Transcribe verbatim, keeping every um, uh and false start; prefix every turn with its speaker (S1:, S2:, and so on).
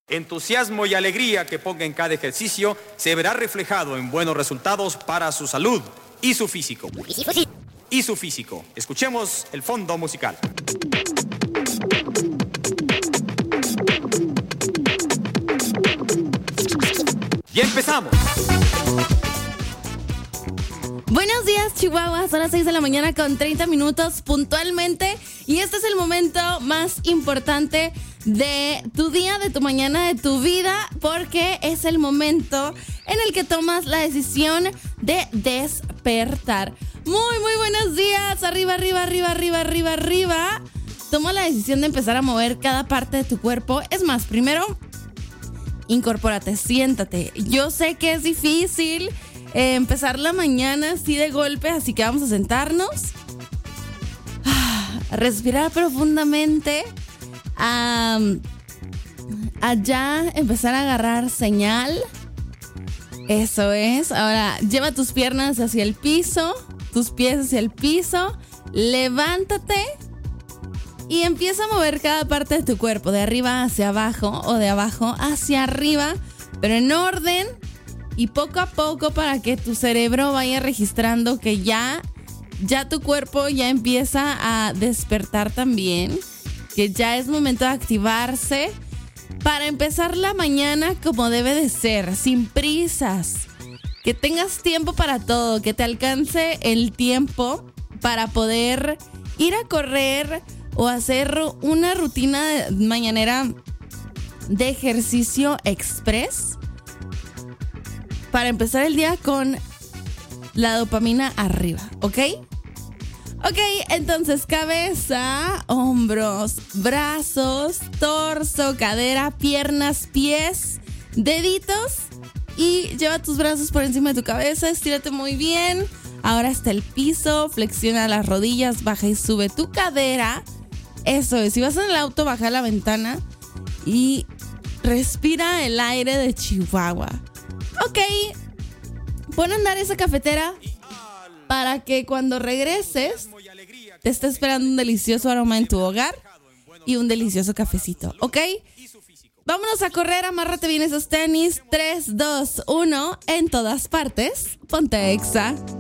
S1: entusiasmo y alegría que ponga en cada ejercicio se verá reflejado en buenos resultados para su salud y su físico. Y su físico. Escuchemos el fondo musical. Y empezamos.
S2: Buenos días, Chihuahua. Son las seis de la mañana con treinta minutos puntualmente. Y este es el momento más importante de tu día, de tu mañana, de tu vida, porque es el momento en el que tomas la decisión de despertar. Muy, muy buenos días. Arriba, arriba, arriba, arriba, arriba, arriba. Toma la decisión de empezar a mover cada parte de tu cuerpo. Es más, primero, incorpórate, siéntate. Yo sé que es difícil eh, empezar la mañana así de golpe, así que vamos a sentarnos. Ah, respirar profundamente. Um, allá empezar a agarrar señal. Eso es. Ahora lleva tus piernas hacia el piso, tus pies hacia el piso. Levántate y empieza a mover cada parte de tu cuerpo, de arriba hacia abajo o de abajo hacia arriba, pero en orden y poco a poco, para que tu cerebro vaya registrando que ya, ya tu cuerpo ya empieza a despertar también, que ya es momento de activarse para empezar la mañana como debe de ser, sin prisas, que tengas tiempo para todo, que te alcance el tiempo para poder ir a correr o hacer una rutina mañanera de ejercicio express para empezar el día con la dopamina arriba, ¿ok? Ok, entonces cabeza, hombros, brazos, torso, cadera, piernas, pies, deditos, y lleva tus brazos por encima de tu cabeza, estírate muy bien. Ahora está el piso, flexiona las rodillas, baja y sube tu cadera. Eso es, si vas en el auto, baja la ventana y respira el aire de Chihuahua. Ok, pon a andar esa cafetera para que cuando regreses te esté esperando un delicioso aroma en tu hogar y un delicioso cafecito, ¿ok? Vámonos a correr, amárrate bien esos tenis. tres, dos, uno, en todas partes, ponte Exa.